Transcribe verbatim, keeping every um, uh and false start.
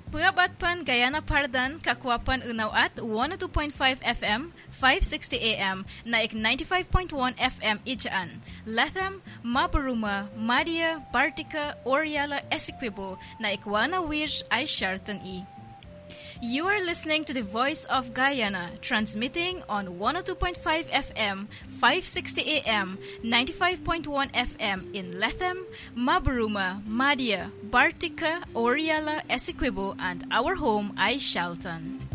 Puyabatpan Guyana Pardan, Kakwapan Unaw at one oh two point five F M, five sixty A M, naik ninety-five point one F M Ijaan. Latham, Mabaruma, Madia, Bartica, Oriala, Essequibo, naik Wana Wirj ay Shartan E. You are listening to the Voice of Guyana, transmitting on one oh two point five F M, five sixty A M, ninety-five point one F M in Lethem, Mabaruma, Madia, Bartica, Oriala, Essequibo, and our home, Aishaltan.